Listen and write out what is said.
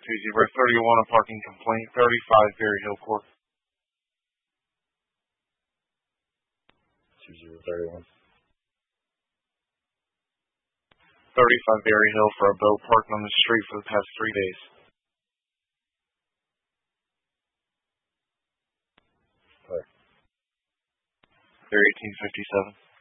2031, a parking complaint, 35 Berry Hill Court. 2031. 35 Berry Hill for a boat parked on the street for the past 3 days. Where? Area 1857.